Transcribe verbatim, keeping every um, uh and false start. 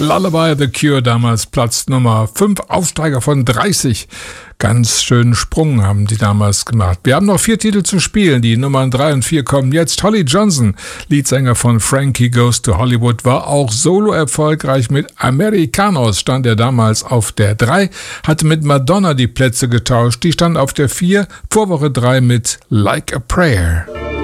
Lullaby, The Cure, damals Platz Nummer fünf, Aufsteiger von dreißig. Ganz schönen Sprung haben die damals gemacht. Wir haben noch vier Titel zu spielen. Die Nummern drei und vier kommen jetzt. Holly Johnson, Leadsänger von Frankie Goes to Hollywood, war auch solo erfolgreich. Mit Americanos stand er damals auf der drei, hatte mit Madonna die Plätze getauscht. Die stand auf der vier, Vorwoche drei mit Like a Prayer.